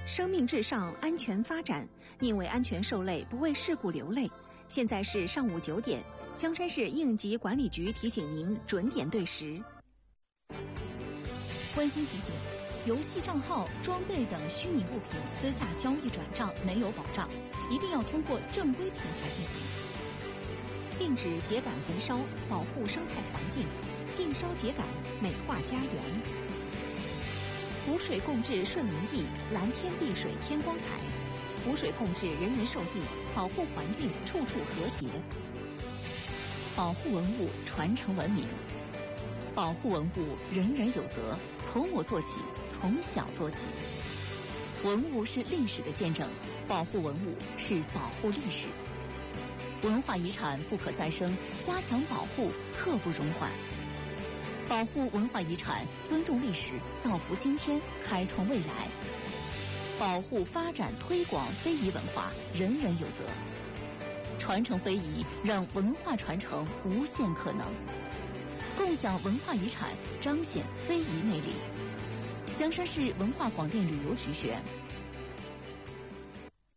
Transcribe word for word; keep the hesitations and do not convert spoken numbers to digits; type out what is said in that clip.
生命至上，安全发展，宁为安全受累，不为事故流泪。现在是上午九点，江山市应急管理局提醒您准点对时。 温馨提醒：游戏账号、装备等虚拟物品私下交易转账没有保障，一定要通过正规平台进行。 禁止秸秆焚烧，保护生态环境；禁烧秸秆，美化家园。湖水共治顺民意，蓝天碧水天光彩。湖水共治，人人受益，保护环境，处处和谐。 保护文物，传承文明。保护文物，人人有责，从我做起，从小做起。文物是历史的见证，保护文物是保护历史。文化遗产不可再生，加强保护，刻不容缓。保护文化遗产，尊重历史，造福今天，开创未来。保护、发展、推广非遗文化，人人有责。传承非遗，让文化传承无限可能。共享文化遗产，彰显非遗魅力。江山市文化广电旅游局选